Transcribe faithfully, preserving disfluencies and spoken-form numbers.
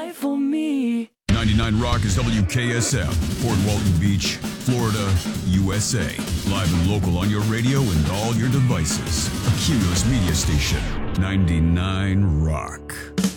fight for me. ninety-nine Rock is W K S F, Port Walton Beach, Florida, U S A. Live and local on your radio and all your devices. A Cumulus media station. ninety-nine Rock.